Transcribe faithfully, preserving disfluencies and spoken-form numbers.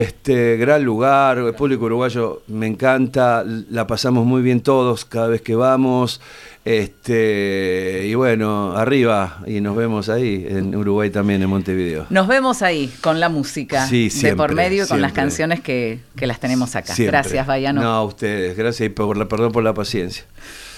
Este, gran lugar, el público uruguayo me encanta, la pasamos muy bien todos cada vez que vamos. Este, y bueno, arriba, y nos vemos ahí, en Uruguay también, en Montevideo. Nos vemos ahí, con la música Sí, siempre, de por medio y con siempre. las canciones que, que las tenemos acá. Siempre. Gracias, Baiano. No, a ustedes, gracias y por la, perdón por la paciencia.